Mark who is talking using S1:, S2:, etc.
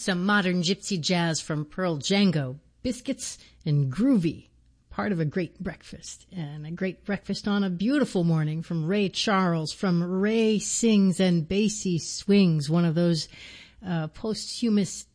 S1: Some modern gypsy jazz from Pearl Django, Biscuits and Groovy, part of a great breakfast. And a great breakfast on a beautiful morning from Ray Charles, from Ray Sings and Basie Swings, one of those posthumous